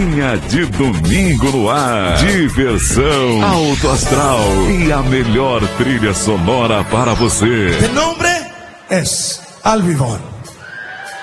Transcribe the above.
Manhã de domingo no ar. Diversão, alto astral e a melhor trilha sonora para você. Mi nombre es Alvivon.